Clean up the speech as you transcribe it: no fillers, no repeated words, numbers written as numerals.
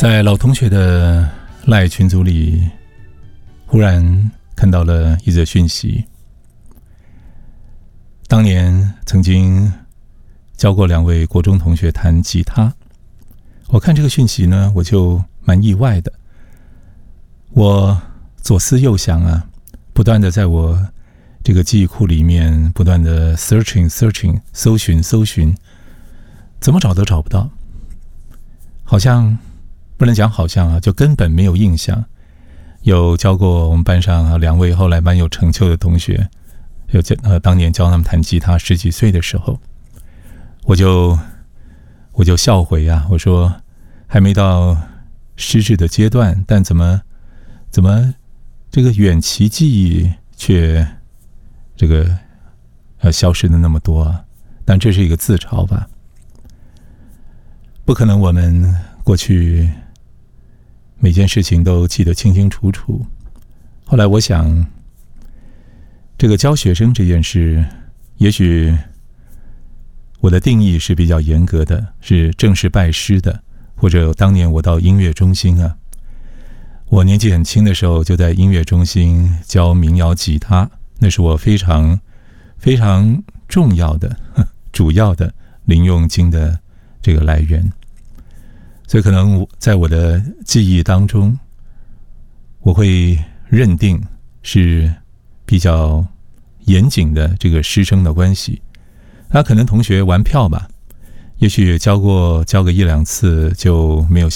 在老同学的赖群组里，忽然看到了一则讯息。当年曾经教过2位国中同学弹吉他，我看这个讯息呢，我就蛮意外的。我左思右想啊，不断的在我这个记忆库里面不断的 searching 搜寻，怎么找都找不到。好像不能讲好像啊，就根本没有印象。有教过我们班上2位后来蛮有成就的同学，当年教他们弹吉他10几岁的时候，我就笑回啊，我说还没到失智的阶段，但怎么这个远期记忆却这个消失的那么多啊？但这是一个自嘲吧。不可能我们过去每件事情都记得清清楚楚。后来我想，这个教学生这件事，也许我的定义是比较严格的，是正式拜师的，或者当年我到音乐中心啊，我年纪很轻的时候就在音乐中心教民谣吉他，那是我非常非常重要的主要的零用金的这个来源。所以可能在我的记忆当中，我会认定是比较严谨的这个师生的关系。可能同学玩票吧，也许教个1-2次就没有